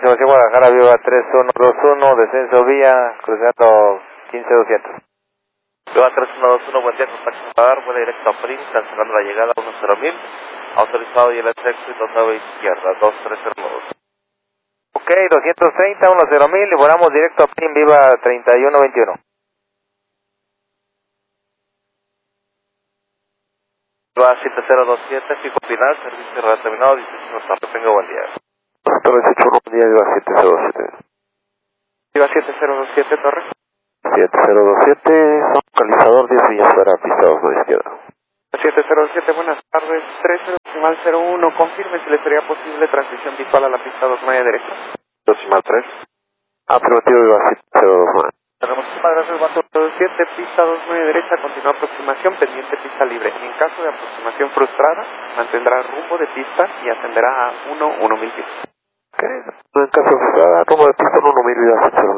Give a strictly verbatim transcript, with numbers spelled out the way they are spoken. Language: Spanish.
aproximación Guadalajara, Viva tres uno dos uno, descenso vía, cruzando quince doscientos. Viva tres uno dos uno, buen día, contacto radar, vuela directo a Prim, cancelando la llegada a uno cero mil, autorizado y el exit nueve izquierda, dos tres cero dos. Ok, doscientos treinta, uno cero mil, y volamos directo a Prim, Viva treinta y uno veintiuno. Viva siete cero dos siete, pico final, servicio radar terminado, dieciocho nos tarde, tenga buen día. Torre dieciocho, buen día, Viva siete cero dos siete. Viva siete cero dos siete, Torre. siete cero dos siete, localizador diez millas fuera, pista dos a izquierda. siete cero dos siete, buenas tardes, tres cero decimal cero uno, confirme si le sería posible transmisión visual a la pista dos nueve derecha. Decimal tres. Afirmativo, Viva siete cero dos nueve. Tenemos que padres del cuatro dos siete, pista dos nueve derecha, continúa aproximación, pendiente pista libre. En caso de aproximación frustrada, mantendrá rumbo de pista y ascenderá a uno uno mil pies. Ok, en caso de frustrada, rumbo de pista uno mil, Viva siete cero